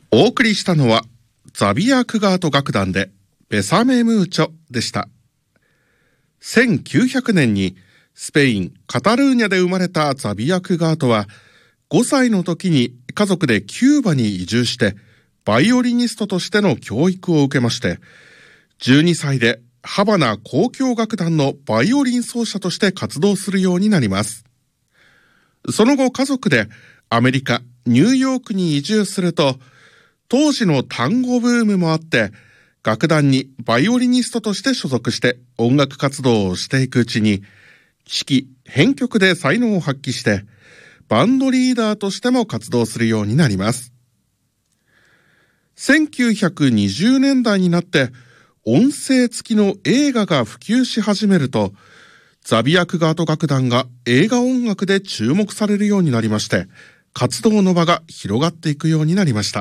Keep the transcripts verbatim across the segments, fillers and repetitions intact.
お送りしたのはザビア・クガート楽団でベサメムーチョでした。せんきゅうひゃくねんにスペイン・カタルーニャで生まれたザビア・クガートはごさいの時に家族でキューバに移住してバイオリニストとしての教育を受けまして、じゅうにさいでハバナ交響楽団のバイオリン奏者として活動するようになります。その後家族でアメリカ・ニューヨークに移住すると、当時の単語ブームもあって楽団にバイオリニストとして所属して音楽活動をしていくうちに、指揮・編曲で才能を発揮してバンドリーダーとしても活動するようになります。せんきゅうひゃくにじゅうねんだいになって音声付きの映画が普及し始めると、ザビア・クガート楽団が映画音楽で注目されるようになりまして、活動の場が広がっていくようになりました。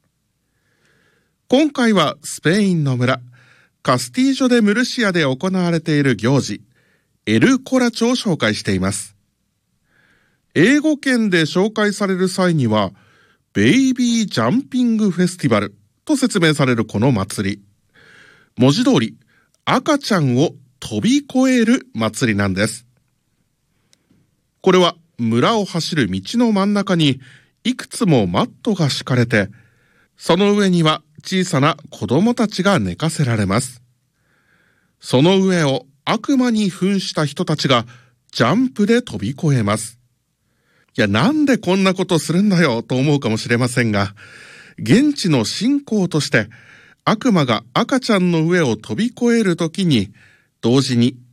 今回はスペインの村カスティージョ・デ・ムルシアで行われている行事、エル・コラチョを紹介しています。英語圏で紹介される際にはベイビージャンピングフェスティバルと説明されるこの祭り、文字通り赤ちゃんを飛び越える祭りなんです。これは村を走る道の真ん中にいくつもマットが敷かれて、その上には小さな子供たちが寝かせられます。その上を悪魔に扮した人たちがジャンプで飛び越えます。いや、なんでこんなことするんだよと思うかもしれませんが、現地の信仰として悪魔が赤ちゃんの上を飛び越えるときに同時に